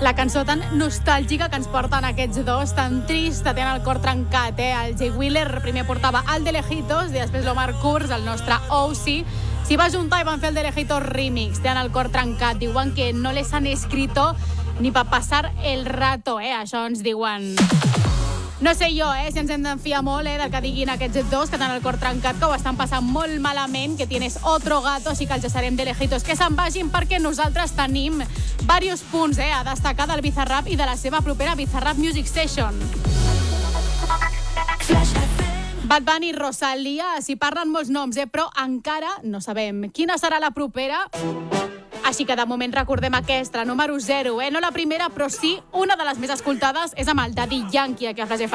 La cançó tan nostàlgica que ens porten aquests dos, tan trista, tenen el cor trencat, El Jay Wheeler primer portava el De Lejitos i després l'Omar Kurz, el nostre OC, s'hi va juntar i van fer el De Lejitos remix. Tenen el cor trencat, diuen que no les han escrito ni per passar el rato, Això ens diuen. No sé jo, si ens hem d'enfiar molt, del que diguin aquests dos, que tenen el cor trencat, que ho estan passant molt malament, que tienes otro gato, així que els deixarem De Lejitos que se'n vagin, perquè nosaltres tenim diversos punts, a destacar del Bizarrap i de la seva propera Bizarrap Music Session. Bad Bunny i Rosalía, s'hi parlen molts noms, però encara no sabem quina serà la propera. Així que de moment recordem aquesta, la número 0, no la primera, però sí una de les més escoltades és amb el Daddy Yankee, aquí a Flash FM.